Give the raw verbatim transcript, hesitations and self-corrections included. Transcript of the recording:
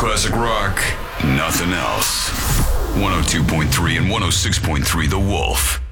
classic rock, nothing else. one oh two point three and one oh six point three The Wolf.